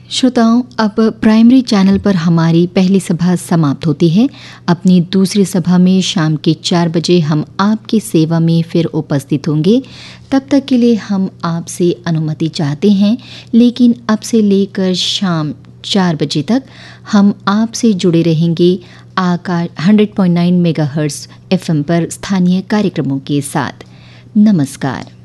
श्रोताओं, अब primary channel पर हमारी पहली सभा समाप्त होती है। अपनी दूसरी सभा में शाम के 4 बजे हम आपकी सेवा में फिर उपस्थित होंगे। तब तक के लिए हम आपसे अनुमति चाहते हैं, लेकिन अब से लेकर शाम 4 बजे तक हम आपसे जुड़े रहेंगे आकार 100.9 मेगाहर्ट्ज़ FM पर स्थानीय कार्यक्रमों के साथ। नमस्कार।